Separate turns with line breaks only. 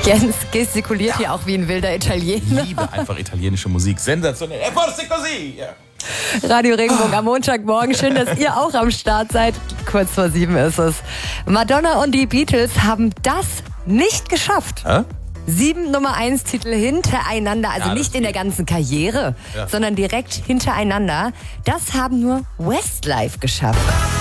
Jens gestikuliert hier auch wie ein wilder Italiener.
Ich liebe einfach italienische Musik. Sensationell. E forse così. Ja.
Radio Regenbogen am Montagmorgen. Schön, dass ihr auch am Start seid. Kurz vor 7 ist es. Madonna und die Beatles haben das nicht geschafft. 7 Nummer-1-Titel hintereinander, also
Ja,
nicht in der ganzen Karriere, sondern direkt hintereinander. Das haben nur Westlife geschafft.